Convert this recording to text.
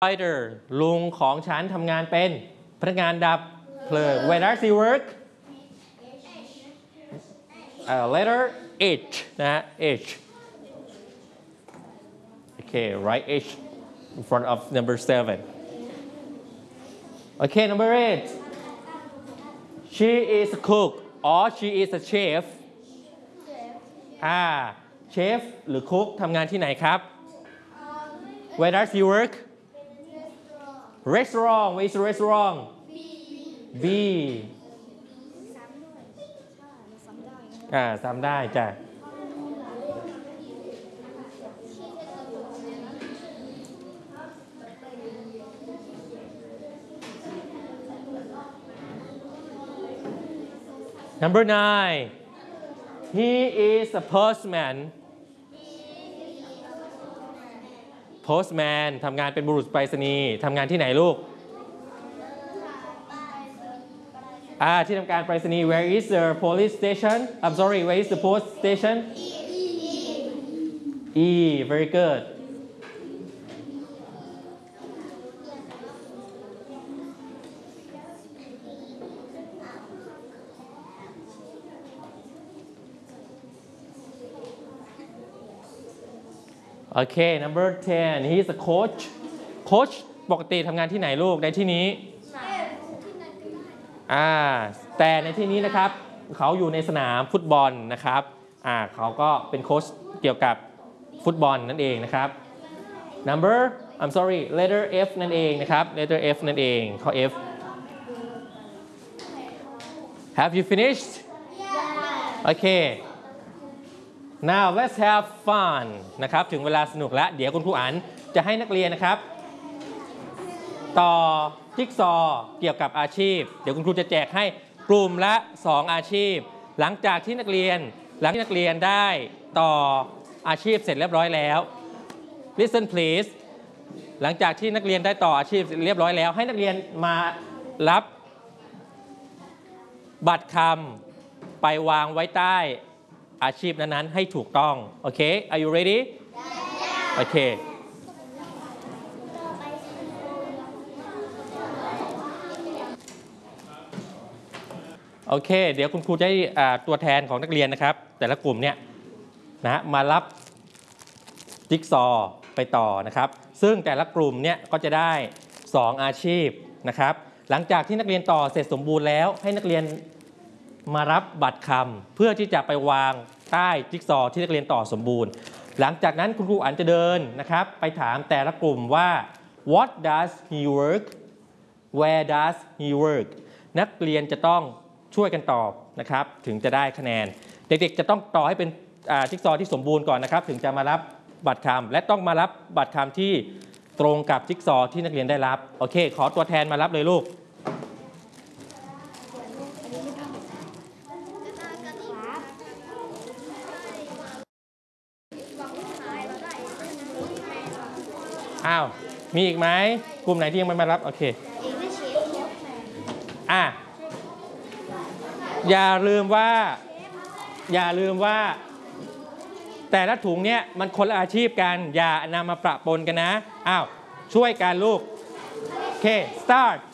Fighter ลุงของฉันทำงานเป็นพนักงานดับเพลิง Where does he work letter H นะฮะ H okay write H in front of number 7 okay number 8 she is a cook or she is a chef chef หรือ cook ทำงานที่ไหนครับ Where does he work restaurant where is the restaurant B ซ้ำได้จ้ะNumber 9 he is a postman postman ทำงานเป็นบุรุษไปรษณีย์ทำงานที่ไหนลูกที่ทำการไปรษณีย์ Where is the police station I'm sorry where is the post station E very good Okay number 10 he's a coach ปกติทำงานที่ไหนลูกในที่นี้แต่ในที่นี้นะครับเขาอยู่ในสนามฟุตบอลนะครับเขาก็เป็นโค้ชเกี่ยวกับฟุตบอลนั่นเองนะครับ number I'm sorry letter F นั่นเองนะครับ letter F นั่นเองข้อ F Have you finished Okay Now let's have fun นะครับถึงเวลาสนุกแล้วเดี๋ยวคุณครูอันจะให้นักเรียนนะครับต่อจิ๊กซอว์เกี่ยวกับอาชีพเดี๋ยวคุณครูจะแจกให้กลุ่มละ2อาชีพหลังจากที่นักเรียนได้ต่ออาชีพเสร็จเรียบร้อยแล้ว Listen please หลังจากที่นักเรียนได้ต่ออาชีพเรียบร้อยแล้วให้นักเรียนมารับบัตรคำไปวางไว้ใต้อาชีพนั้นๆให้ถูกต้องโอเค Are you ready? Yeah. Okayโอเคเดี๋ยวคุณครูจะให้ตัวแทนของนักเรียนนะครับแต่ละกลุ่มเนี่ยนะมารับจิ๊กซอว์ไปต่อนะครับซึ่งแต่ละกลุ่มเนี่ยก็จะได้2อาชีพนะครับหลังจากที่นักเรียนต่อเสร็จสมบูรณ์แล้วให้นักเรียนมารับบัตรคำเพื่อที่จะไปวางใต้จิ๊กซอว์ที่นักเรียนต่อสมบูรณ์หลังจากนั้นคุณครูอันจะเดินนะครับไปถามแต่ละกลุ่มว่า What does he work Where does he work นักเรียนจะต้องช่วยกันตอบนะครับถึงจะได้คะแนนเด็กๆจะต้องต่อให้เป็นจิ๊กซอว์ที่สมบูรณ์ก่อนนะครับถึงจะมารับบัตรคำและต้องมารับบัตรคำที่ตรงกับจิ๊กซอว์ที่นักเรียนได้รับโอเคขอตัวแทนมารับเลยลูกมีอีกไหมกลุ่มไหนที่ยังไม่มารับโอเคอย่าลืมว่าแต่ละถุงเนี้ยมันคนละอาชีพกันอย่านำมาประปนกันนะช่วยกันลูกโอเค start